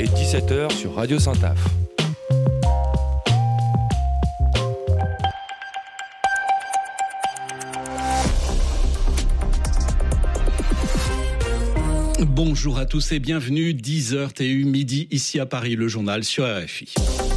et 17h sur Radio Saint-Af. Bonjour à tous et bienvenue, 10h TU midi ici à Paris, le journal sur RFI.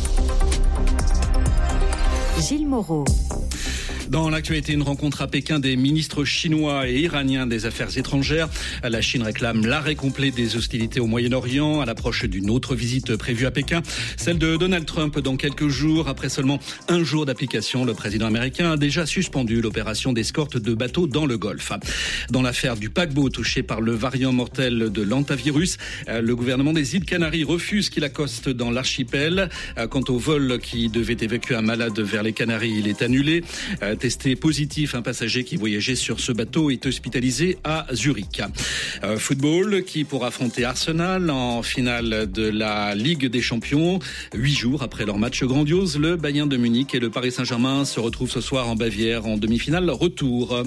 Gilles Moreau. Dans l'actualité, une rencontre à Pékin des ministres chinois et iraniens des Affaires étrangères. La Chine réclame l'arrêt complet des hostilités au Moyen-Orient à l'approche d'une autre visite prévue à Pékin, celle de Donald Trump dans quelques jours. Après seulement un jour d'application, le président américain a déjà suspendu l'opération d'escorte de bateaux dans le Golfe. Dans l'affaire du paquebot touché par le variant mortel de l'hantavirus, le gouvernement des îles Canaries refuse qu'il accoste dans l'archipel. Quant au vol qui devait évacuer un malade vers les Canaries, il est annulé. Testé positif, un passager qui voyageait sur ce bateau est hospitalisé à Zurich. Football qui pour affronter Arsenal en finale de la Ligue des Champions. 8 jours après leur match grandiose, le Bayern de Munich et le Paris Saint-Germain se retrouvent ce soir en Bavière en demi-finale retour.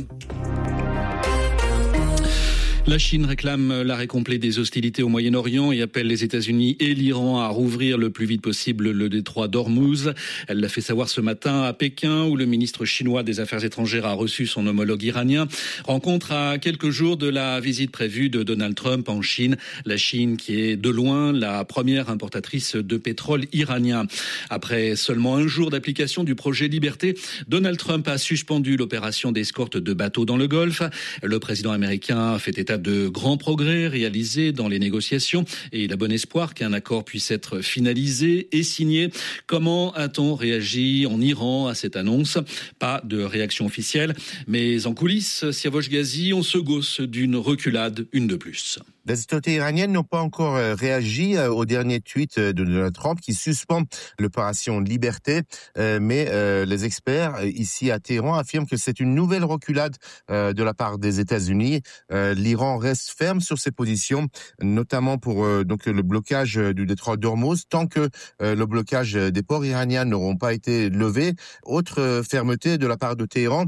La Chine réclame l'arrêt complet des hostilités au Moyen-Orient et appelle les États-Unis et l'Iran à rouvrir le plus vite possible le détroit d'Ormuz. Elle l'a fait savoir ce matin à Pékin, où le ministre chinois des Affaires étrangères a reçu son homologue iranien. Rencontre à quelques jours de la visite prévue de Donald Trump en Chine. La Chine qui est de loin la première importatrice de pétrole iranien. Après seulement un jour d'application du projet Liberté, Donald Trump a suspendu l'opération d'escorte de bateaux dans le Golfe. Le président américain fait état de grands progrès réalisés dans les négociations et il a bon espoir qu'un accord puisse être finalisé et signé. Comment a-t-on réagi en Iran à cette annonce? Pas de réaction officielle, mais en coulisses, Siavosh Ghazi, on se gausse d'une reculade, une de plus. Les autorités iraniennes n'ont pas encore réagi au dernier tweet de Donald Trump qui suspend l'opération Liberté, mais les experts ici à Téhéran affirment que c'est une nouvelle reculade de la part des États-Unis. L'Iran reste ferme sur ses positions, notamment pour donc le blocage du détroit d'Ormuz, tant que le blocage des ports iraniens n'auront pas été levés. Autre fermeté de la part de Téhéran,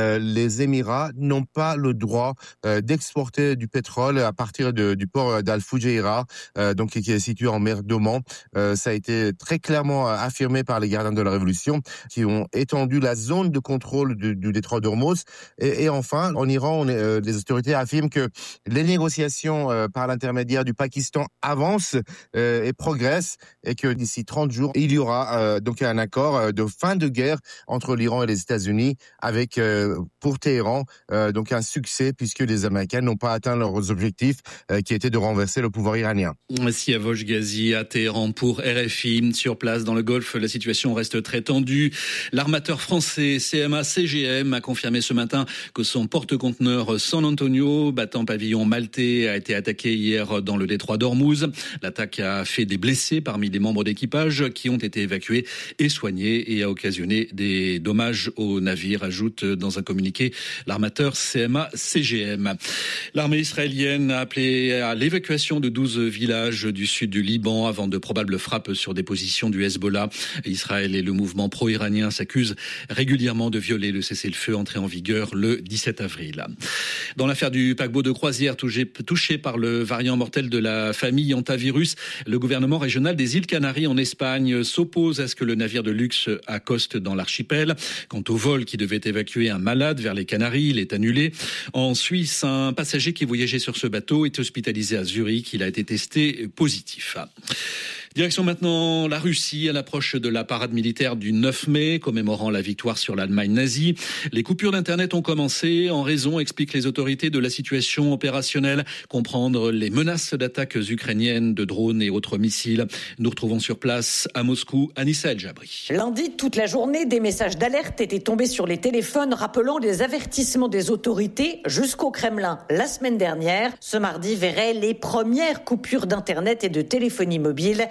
les Émirats n'ont pas le droit d'exporter du pétrole à partir du port d'Al-Fujairah, donc qui est situé en mer d'Oman. Ça a été très clairement affirmé par les gardiens de la Révolution, qui ont étendu la zone de contrôle du détroit d'Ormuz. Et enfin, en Iran, les autorités affirment que les négociations par l'intermédiaire du Pakistan avancent et progressent, et que d'ici 30 jours, il y aura donc un accord de fin de guerre entre l'Iran et les États-Unis, avec pour Téhéran donc un succès, puisque les Américains n'ont pas atteint leurs objectifs qui était de renverser le pouvoir iranien. Siavosh Ghazi à Téhéran pour RFI. Sur place dans le Golfe, la situation reste très tendue. L'armateur français CMA CGM a confirmé ce matin que son porte-conteneur San Antonio, battant pavillon maltais, a été attaqué hier dans le détroit d'Ormuz. L'attaque a fait des blessés parmi les membres d'équipage qui ont été évacués et soignés et a occasionné des dommages au navire, ajoute dans un communiqué l'armateur CMA CGM. L'armée israélienne a appelé à l'évacuation de 12 villages du sud du Liban avant de probables frappes sur des positions du Hezbollah. Israël et le mouvement pro-iranien s'accusent régulièrement de violer le cessez-le-feu entré en vigueur le 17 avril. Dans l'affaire du paquebot de croisière touché par le variant mortel de la famille hantavirus, le gouvernement régional des îles Canaries en Espagne s'oppose à ce que le navire de luxe accoste dans l'archipel. Quant au vol qui devait évacuer un malade vers les Canaries, il est annulé. En Suisse, un passager qui voyageait sur ce bateau est hospitalisé à Zurich. Il a été testé positif. Direction maintenant la Russie, à l'approche de la parade militaire du 9 mai, commémorant la victoire sur l'Allemagne nazie. Les coupures d'Internet ont commencé en raison, expliquent les autorités, de la situation opérationnelle, comprendre les menaces d'attaques ukrainiennes, de drones et autres missiles. Nous retrouvons sur place à Moscou Anissa El Jabri. Lundi, toute la journée, des messages d'alerte étaient tombés sur les téléphones rappelant les avertissements des autorités jusqu'au Kremlin. La semaine dernière, ce mardi verrait les premières coupures d'Internet et de téléphonie mobile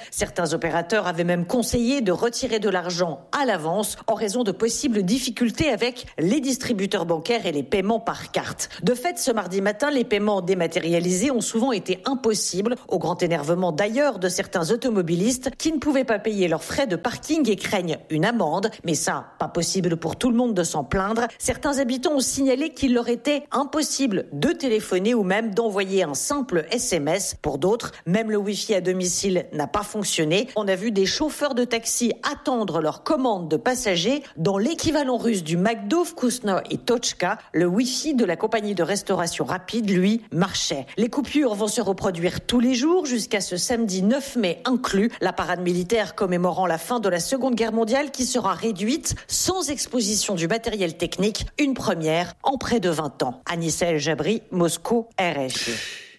Certains opérateurs avaient même conseillé de retirer de l'argent à l'avance en raison de possibles difficultés avec les distributeurs bancaires et les paiements par carte. De fait, ce mardi matin, les paiements dématérialisés ont souvent été impossibles, au grand énervement d'ailleurs de certains automobilistes qui ne pouvaient pas payer leurs frais de parking et craignent une amende. Mais ça, pas possible pour tout le monde de s'en plaindre. Certains habitants ont signalé qu'il leur était impossible de téléphoner ou même d'envoyer un simple SMS. Pour d'autres, même le Wi-Fi à domicile n'a pas fonctionné. On a vu des chauffeurs de taxi attendre leur commande de passagers dans l'équivalent russe du McDo, Vkusno et Tochka. Le Wi-Fi de la compagnie de restauration rapide, lui, marchait. Les coupures vont se reproduire tous les jours jusqu'à ce samedi 9 mai inclus. La parade militaire commémorant la fin de la Seconde Guerre mondiale qui sera réduite sans exposition du matériel technique, une première en près de 20 ans. Anissa El Jabri, Moscou, RFI.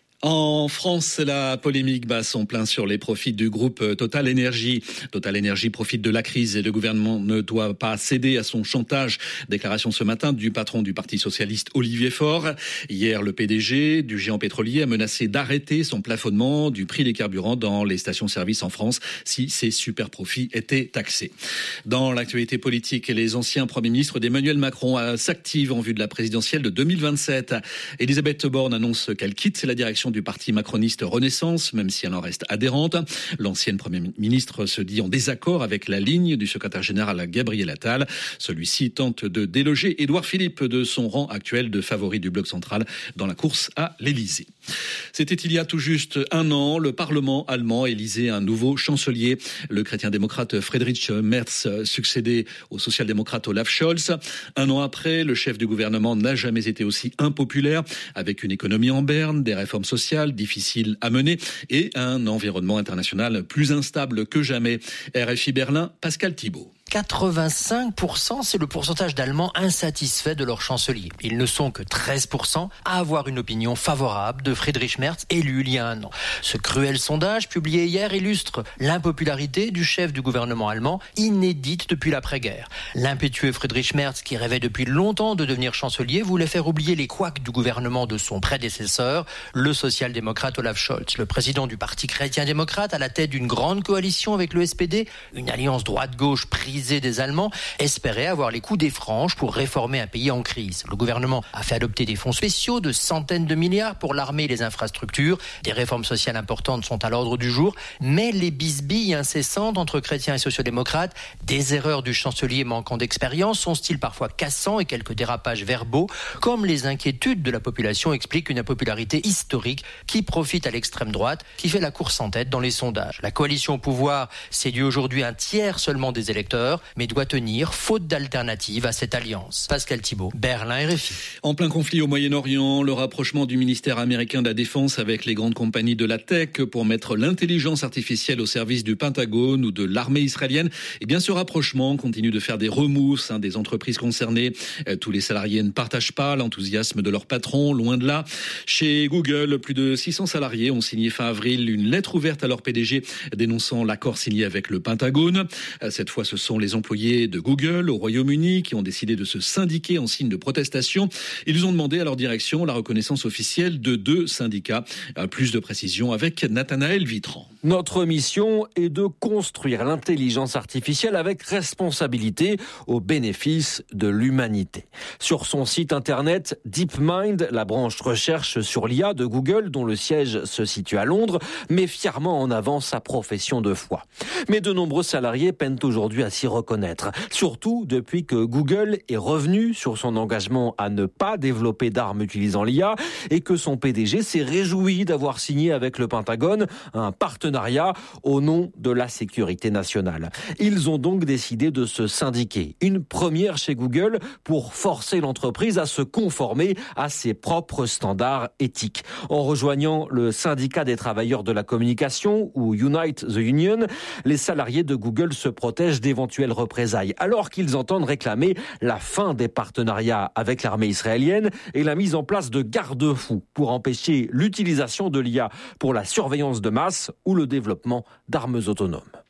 En France, la polémique bat son plein sur les profits du groupe Total Energy. Total Energy profite de la crise et le gouvernement ne doit pas céder à son chantage. Déclaration ce matin du patron du Parti socialiste Olivier Faure. Hier, le PDG du géant pétrolier a menacé d'arrêter son plafonnement du prix des carburants dans les stations-service en France si ces super profits étaient taxés. Dans l'actualité politique, les anciens premiers ministres d'Emmanuel Macron s'activent en vue de la présidentielle de 2027. Elisabeth Borne annonce qu'elle quitte la direction du parti macroniste Renaissance, même si elle en reste adhérente. L'ancienne première ministre se dit en désaccord avec la ligne du secrétaire général Gabriel Attal. Celui-ci tente de déloger Édouard Philippe de son rang actuel de favori du bloc central dans la course à l'Élysée. C'était il y a tout juste un an, le Parlement allemand élisait un nouveau chancelier. Le chrétien-démocrate Friedrich Merz succédait au social-démocrate Olaf Scholz. Un an après, le chef du gouvernement n'a jamais été aussi impopulaire, avec une économie en berne, des réformes sociales difficiles à mener et un environnement international plus instable que jamais. RFI Berlin, Pascal Thibault. 85%, c'est le pourcentage d'Allemands insatisfaits de leur chancelier. Ils ne sont que 13% à avoir une opinion favorable de Friedrich Merz, élu il y a un an. Ce cruel sondage, publié hier, illustre l'impopularité du chef du gouvernement allemand, inédite depuis l'après-guerre. L'impétueux Friedrich Merz, qui rêvait depuis longtemps de devenir chancelier, voulait faire oublier les couacs du gouvernement de son prédécesseur, le social-démocrate Olaf Scholz, le président du parti chrétien-démocrate, à la tête d'une grande coalition avec le SPD, une alliance droite-gauche prise des Allemands, espéraient avoir les coups des franges pour réformer un pays en crise. Le gouvernement a fait adopter des fonds spéciaux de centaines de milliards pour l'armée et les infrastructures. Des réformes sociales importantes sont à l'ordre du jour, mais les bisbilles incessantes entre chrétiens et sociodémocrates, des erreurs du chancelier manquant d'expérience, son style parfois cassant et quelques dérapages verbaux, comme les inquiétudes de la population expliquent une impopularité historique qui profite à l'extrême droite, qui fait la course en tête dans les sondages. La coalition au pouvoir séduit aujourd'hui un tiers seulement des électeurs, mais doit tenir, faute d'alternative à cette alliance. Pascal Thibault, Berlin, RFI. En plein conflit au Moyen-Orient, le rapprochement du ministère américain de la Défense avec les grandes compagnies de la tech pour mettre l'intelligence artificielle au service du Pentagone ou de l'armée israélienne, eh bien ce rapprochement continue de faire des remousses des entreprises concernées. Tous les salariés ne partagent pas l'enthousiasme de leur patron, loin de là. Chez Google, plus de 600 salariés ont signé fin avril une lettre ouverte à leur PDG dénonçant l'accord signé avec le Pentagone. Cette fois, ce sont les employés de Google au Royaume-Uni qui ont décidé de se syndiquer en signe de protestation. Ils ont demandé à leur direction la reconnaissance officielle de 2 syndicats. Plus de précisions avec Nathanaël Vitran. Notre mission est de construire l'intelligence artificielle avec responsabilité au bénéfice de l'humanité. Sur son site internet, DeepMind, la branche recherche sur l'IA de Google, dont le siège se situe à Londres, met fièrement en avant sa profession de foi. Mais de nombreux salariés peinent aujourd'hui à s'y reconnaître. Surtout depuis que Google est revenu sur son engagement à ne pas développer d'armes utilisant l'IA et que son PDG s'est réjoui d'avoir signé avec le Pentagone un partenariat au nom de la sécurité nationale. Ils ont donc décidé de se syndiquer. Une première chez Google pour forcer l'entreprise à se conformer à ses propres standards éthiques. En rejoignant le syndicat des travailleurs de la communication ou Unite the Union, les salariés de Google se protègent d'éventuelles représailles, alors qu'ils entendent réclamer la fin des partenariats avec l'armée israélienne et la mise en place de garde-fous pour empêcher l'utilisation de l'IA pour la surveillance de masse ou le développement d'armes autonomes.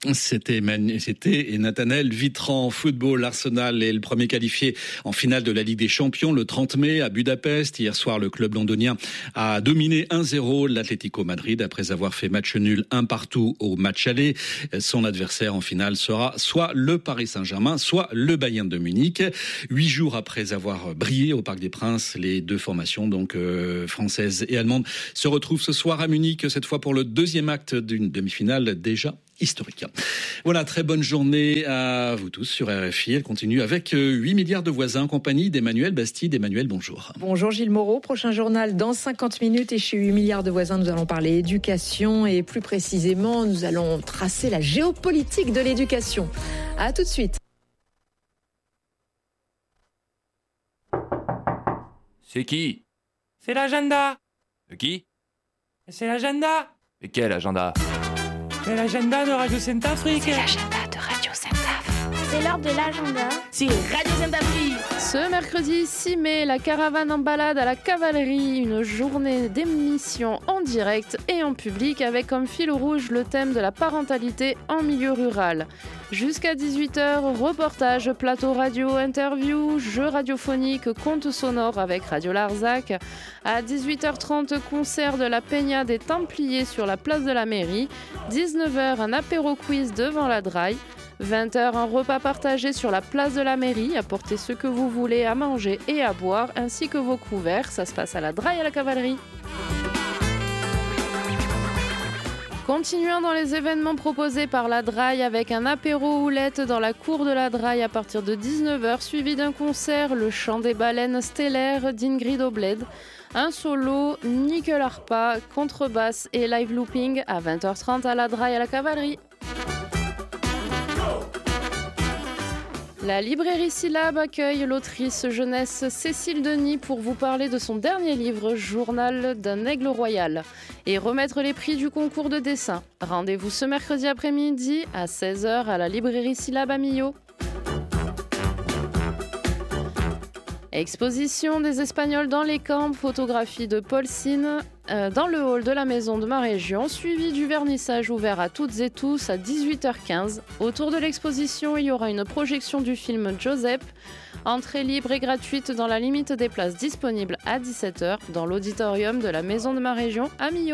C'était Nathanaël Vitran. Football, l'Arsenal est le premier qualifié en finale de la Ligue des Champions le 30 mai à Budapest. Hier soir, le club londonien a dominé 1-0 l'Atlético Madrid après avoir fait match nul 1-1 au match aller. Son adversaire en finale sera soit le Paris Saint-Germain, soit le Bayern de Munich. 8 jours après avoir brillé au Parc des Princes, les deux formations donc françaises et allemandes se retrouvent ce soir à Munich, cette fois pour le deuxième acte d'une demi-finale déjà historique. Voilà, très bonne journée à vous tous sur RFI. Elle continue avec 8 milliards de voisins en compagnie d'Emmanuel Bastide. Emmanuel, bonjour. Bonjour Gilles Moreau. Prochain journal dans 50 minutes et chez 8 milliards de voisins, nous allons parler éducation et plus précisément, nous allons tracer la géopolitique de l'éducation. À tout de suite. C'est qui ? C'est l'agenda. Qui ? C'est l'agenda. Et quel agenda ? C'est l'agenda de Radio Saint-Afrique. C'est l'agenda de Radio Saint-Afrique. C'est l'heure de l'agenda. C'est Radio Saint-Afrique. Ce mercredi 6 mai, la caravane en balade à la cavalerie, une journée d'émission en direct et en public avec comme fil rouge le thème de la parentalité en milieu rural. Jusqu'à 18h, reportage, plateau radio, interview, jeux radiophoniques, contes sonores avec Radio Larzac. À 18h30, concert de la Peña des Templiers sur la place de la mairie. 19h, un apéro quiz devant la Draille. 20h, un repas partagé sur la place de la mairie. Apportez ce que vous voulez à manger et à boire, ainsi que vos couverts. Ça se passe à la Draille à la cavalerie. Continuons dans les événements proposés par la Draille avec un apéro houlette dans la cour de la Draille à partir de 19h, suivi d'un concert, le chant des baleines stellaires d'Ingrid Obled. Un solo, nickel harpa, contrebasse et live looping à 20h30 à la Draille à la cavalerie. La librairie Syllabe accueille l'autrice jeunesse Cécile Denis pour vous parler de son dernier livre, Journal d'un aigle royal, et remettre les prix du concours de dessin. Rendez-vous ce mercredi après-midi à 16h à la librairie Syllabe à Millau. Exposition des Espagnols dans les camps, photographie de Paul Sine dans le hall de la maison de ma région, suivi du vernissage ouvert à toutes et tous à 18h15. Autour de l'exposition, il y aura une projection du film Joseph, entrée libre et gratuite dans la limite des places disponibles à 17h dans l'auditorium de la maison de ma région à Millau.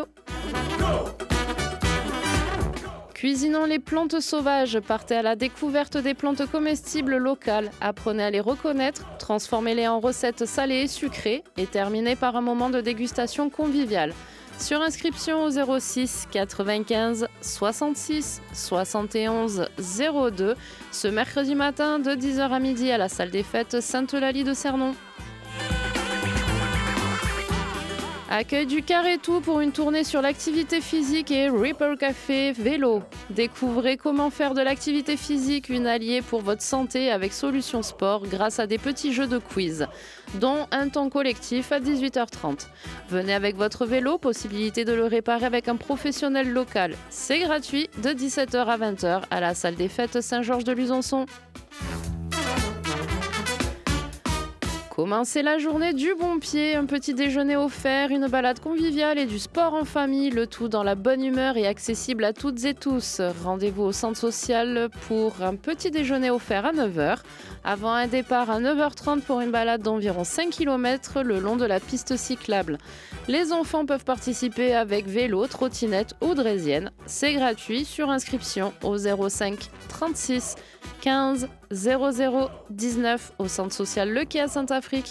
Cuisinons les plantes sauvages, partez à la découverte des plantes comestibles locales, apprenez à les reconnaître, transformez-les en recettes salées et sucrées et terminez par un moment de dégustation conviviale. Sur inscription au 06 95 66 71 02 ce mercredi matin de 10h à midi à la salle des fêtes Sainte-Eulalie de Cernon. Accueil du Carré-Tout pour une tournée sur l'activité physique et Ripper Café vélo. Découvrez comment faire de l'activité physique une alliée pour votre santé avec Solutions Sport grâce à des petits jeux de quiz, dont un temps collectif à 18h30. Venez avec votre vélo, possibilité de le réparer avec un professionnel local. C'est gratuit de 17h à 20h à la salle des fêtes Saint-Georges de Luzonçon. Commencez la journée du bon pied, un petit déjeuner offert, une balade conviviale et du sport en famille, le tout dans la bonne humeur et accessible à toutes et tous. Rendez-vous au centre social pour un petit déjeuner offert à 9h, avant un départ à 9h30 pour une balade d'environ 5 km le long de la piste cyclable. Les enfants peuvent participer avec vélo, trottinette ou draisienne. C'est gratuit sur inscription au 05 36 15 00 19 au centre social Le Quai à Saint-Afrique.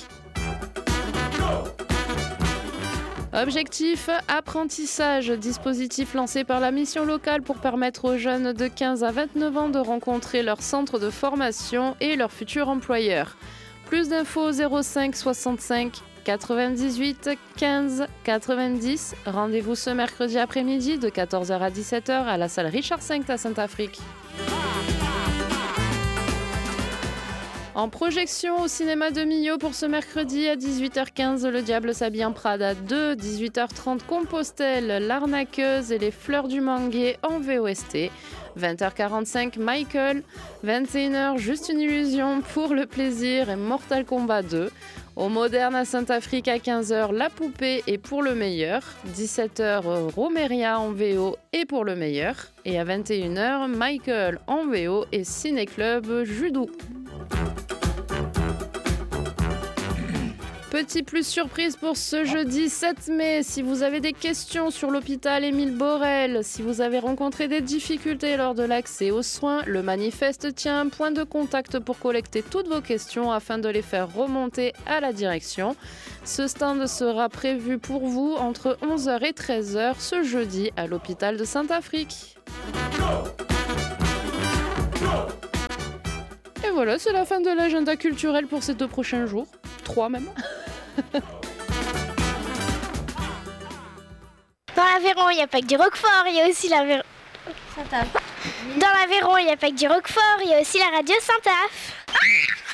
Objectif, apprentissage, dispositif lancé par la mission locale pour permettre aux jeunes de 15 à 29 ans de rencontrer leur centre de formation et leur futur employeur. Plus d'infos 05 65 98 15 90. Rendez-vous ce mercredi après-midi de 14h à 17h à la salle Richard V à Saint-Afrique. En projection au cinéma de Millau pour ce mercredi à 18h15, Le Diable s'habille en Prada 2, 18h30 Compostelle, L'Arnaqueuse et les Fleurs du Manguier en VOST, 20h45 Michael, 21h Juste une illusion pour le plaisir et Mortal Kombat 2. Au Moderne à Saint-Afrique à 15h, La Poupée et Pour le meilleur. 17h, Romeria en VO et Pour le meilleur. Et à 21h, Michael en VO et Ciné-Club Judo. Petit plus surprise pour ce jeudi 7 mai. Si vous avez des questions sur l'hôpital Émile Borel, si vous avez rencontré des difficultés lors de l'accès aux soins, le manifeste tient un point de contact pour collecter toutes vos questions afin de les faire remonter à la direction. Ce stand sera prévu pour vous entre 11h et 13h ce jeudi à l'hôpital de Saint-Afrique. Et voilà, c'est la fin de l'agenda culturel pour ces 2 prochains jours. 3 même. Dans l'Aveyron, il n'y a pas que du Roquefort, il y a aussi l'Aveyron. Dans l'Aveyron, il n'y a pas que du Roquefort, il y a aussi la radio Saint-Af.